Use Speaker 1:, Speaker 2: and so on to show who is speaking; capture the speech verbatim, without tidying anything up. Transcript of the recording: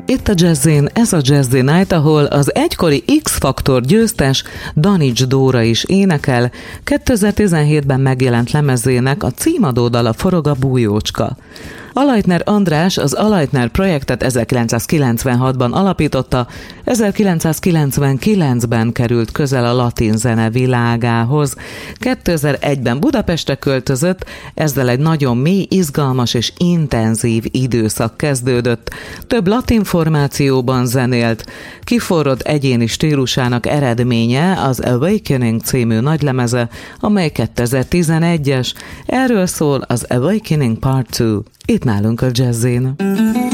Speaker 1: Itt a Jazzin, ez a Jazzy Night, ahol az egykori X-Faktor győztes Danics Dóra is énekel. kétezer-tizenhétben megjelent lemezének a címadó dala forog a Bújócska. Alaitner András az Alaitner projektet ezerkilencszázkilencvenhatban alapította, ezerkilencszázkilencvenkilencben került közel a latin zene világához. kétezer-egyben Budapestre költözött, ezzel egy nagyon mély, izgalmas és intenzív időszak kezdődött. Több latin formációban zenélt. Kiforrott egyéni stílusának eredménye az Awakening című nagylemeze, amely kétezer-tizenegyes. Erről szól az Awakening Part kettő. Itt nálunk a Jazzin.